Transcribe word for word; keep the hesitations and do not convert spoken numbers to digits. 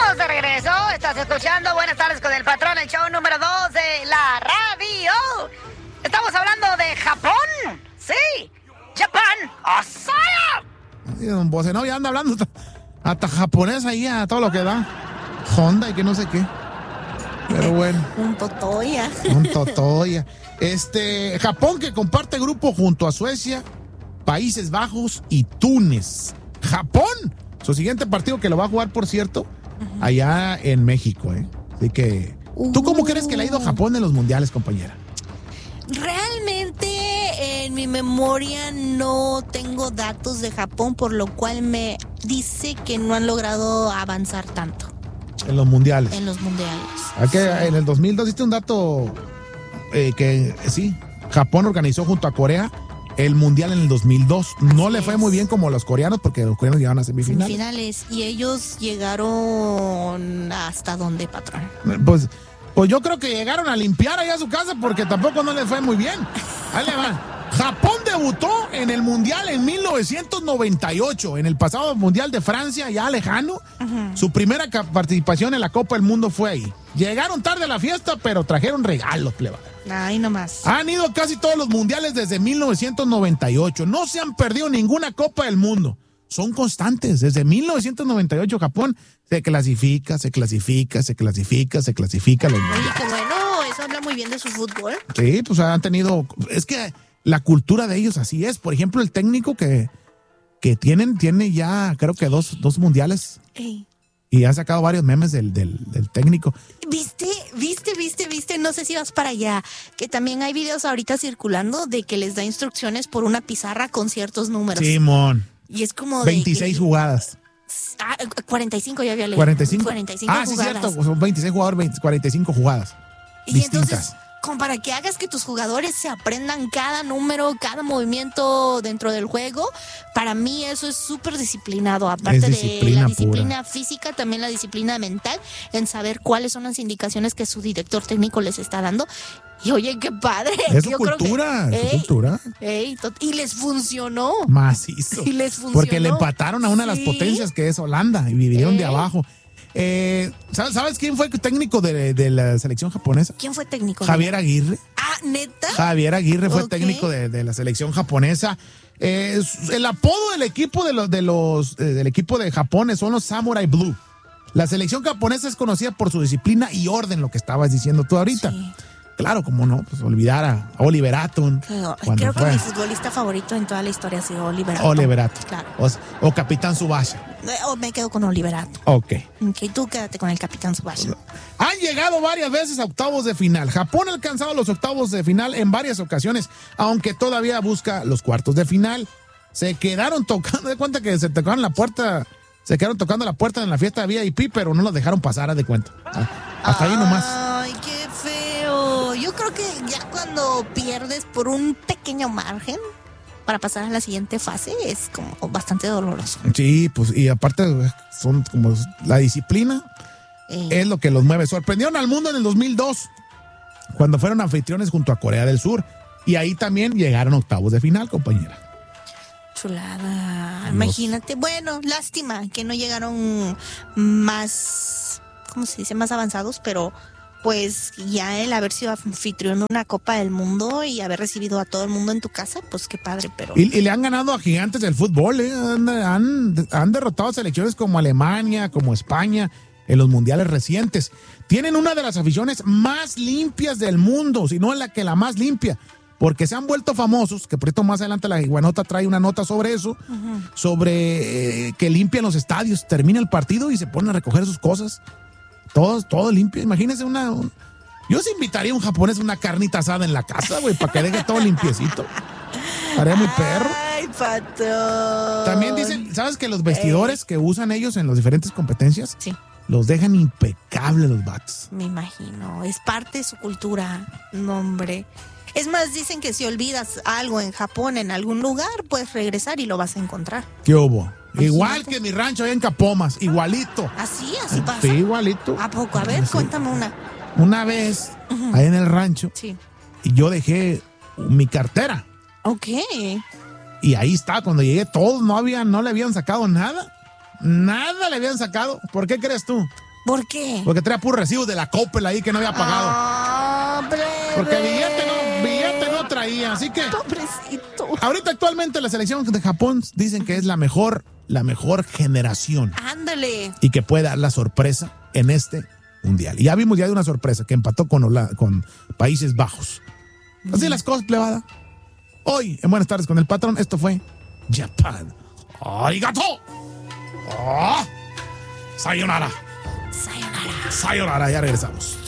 estamos de regreso. Estás escuchando Buenas tardes con el patrón, el show número dos de la radio. Estamos hablando de Japón. Sí, Japón. ¡Osaya! Don Bocenov ya anda hablando hasta, hasta japonés ahí a todo lo que da. Honda y que no sé qué. Pero bueno. Un totoya. Un totoya. Este, Japón que comparte grupo junto a Suecia, Países Bajos y Túnez. Japón, su siguiente partido que lo va a jugar, por cierto, uh-huh. allá en México, ¿eh? Así que, ¿tú cómo uh. crees que le ha ido a Japón en los mundiales, compañera? Realmente en mi memoria no tengo datos de Japón, por lo cual me dice que no han logrado avanzar tanto. En los mundiales. En los mundiales. Aquí, sí. En el dos mil dos diste un dato eh, que sí, Japón organizó junto a Corea el mundial en el dos mil dos. No Así le fue es. muy bien como los coreanos, porque los coreanos llegaron a semifinales. Semifinales, y ellos llegaron hasta dónde, patrón. Pues, pues yo creo que llegaron a limpiar allá a su casa, porque tampoco no les fue muy bien. Ahí le va. Japón debutó en el mundial en mil novecientos noventa y ocho, en el pasado mundial de Francia, ya lejano. Uh-huh. Su primera participación en la Copa del Mundo fue ahí. Llegaron tarde a la fiesta, pero trajeron regalos, pleba. Ay, nomás. Han ido casi todos los mundiales desde mil novecientos noventa y ocho. No se han perdido ninguna Copa del Mundo. Son constantes. Desde mil novecientos noventa y ocho Japón se clasifica, se clasifica, se clasifica, se clasifica. Los Oye, qué bueno. Eso habla muy bien de su fútbol. Sí, pues han tenido... Es que la cultura de ellos así es. Por ejemplo, el técnico que, que tienen, tiene ya creo que dos, dos mundiales. Ey. Y ha sacado varios memes del, del, del técnico. ¿Viste? ¿Viste? ¿Viste? ¿Viste? No sé si vas para allá. Que también hay videos ahorita circulando de que les da instrucciones por una pizarra con ciertos números. Simón. Y es como veintiséis de, jugadas. Ah, cuarenta y cinco ya había leído. ¿cuarenta y cinco? cuarenta y cinco ah, jugadas. sí, cierto. Son veintiséis jugadores, veinte, cuarenta y cinco jugadas. Y distintas. Entonces, como para que hagas que tus jugadores se aprendan cada número, cada movimiento dentro del juego, para mí eso es súper disciplinado. Aparte de la disciplina pura. física, también la disciplina mental, en saber cuáles son las indicaciones que su director técnico les está dando. Y oye, qué padre. Es su cultura, que, es ey, su cultura. Ey, y les funcionó. Macizo. Y les funcionó. Porque le empataron a una sí. de las potencias que es Holanda y vivieron ey. de abajo. Eh, ¿sabes, ¿Sabes quién fue el técnico de, de la selección japonesa? ¿Quién fue técnico? Javier Aguirre. Ah, ¿neta? Javier Aguirre fue okay. técnico de, de la selección japonesa. Eh, el apodo del equipo de los, de los eh, del equipo de Japón son los Samurai Blue. La selección japonesa es conocida por su disciplina y orden, lo que estabas diciendo tú ahorita. Sí. Claro, como no, pues olvidar a Oliver Atom. Creo, creo que mi futbolista favorito en toda la historia ha sido Oliver Atom. Oliver Atom. Claro. O, o Capitán Tsubasa. O me quedo con Oliver Atom. Ok. Ok, tú quédate con el Capitán Tsubasa. Han llegado varias veces a octavos de final. Japón ha alcanzado los octavos de final en varias ocasiones, aunque todavía busca los cuartos de final. Se quedaron tocando, de cuenta que se tocaron la puerta, se quedaron tocando la puerta en la fiesta de V I P, pero no los dejaron pasar, haz de cuenta. Hasta ahí nomás. Ay, qué feo. Yo creo que ya cuando pierdes por un pequeño margen para pasar a la siguiente fase es como bastante doloroso. Sí, pues y aparte son como la disciplina eh. es lo que los mueve. Sorprendieron al mundo en el dos mil dos cuando fueron anfitriones junto a Corea del Sur y ahí también llegaron octavos de final, compañera. Chulada. Los... Imagínate. Bueno, lástima que no llegaron más, ¿cómo se dice? Más avanzados, pero pues ya el haber sido anfitrión de una Copa del Mundo y haber recibido a todo el mundo en tu casa, pues qué padre, pero... Y, y le han ganado a gigantes del fútbol, ¿eh? Han, han, han derrotado a selecciones como Alemania, como España, en los mundiales recientes. Tienen una de las aficiones más limpias del mundo, si no la que la más limpia, porque se han vuelto famosos, que por esto más adelante la Iguanota trae una nota sobre eso, uh-huh. sobre eh, que limpian los estadios, termina el partido y se ponen a recoger sus cosas. Todo, todo limpio. Imagínese una... Un, yo sí invitaría a un japonés a una carnita asada en la casa, güey, para que deje todo limpiecito. Haría muy perro. Ay, patrón. También dicen, ¿sabes que los vestidores eh. que usan ellos en las diferentes competencias? Sí. Los dejan impecables los vatos. Me imagino. Es parte de su cultura. No, hombre. Es más, dicen que si olvidas algo en Japón, en algún lugar, puedes regresar y lo vas a encontrar. ¿Qué hubo? Igual que mi rancho allá en Capomas, igualito. ¿Así? ¿Así pasa? Sí, igualito. ¿A poco? A ver, sí. Cuéntame una. Una vez, uh-huh. ahí en el rancho, sí. y yo dejé mi cartera. Ok. Y ahí está, cuando llegué todos no habían, no le habían sacado nada. Nada le habían sacado. ¿Por qué crees tú? ¿Por qué? Porque traía puro recibo de la Coppel ahí que no había pagado. Ah, breve. Porque billete no, billete no traía, así que... Pobrecito. Ahorita actualmente la selección de Japón dicen que es la mejor, la mejor generación. Ándale. Y que puede dar la sorpresa en este mundial. Y ya vimos ya de una sorpresa que empató con, Hola, con Países Bajos. Así mm. las cosas, plebada. Hoy, en Buenas Tardes con el Patrón, esto fue Japan. ¡Arigato! ¡Oh! ¡Sayonara! Sayonara. Sayonara, ya regresamos.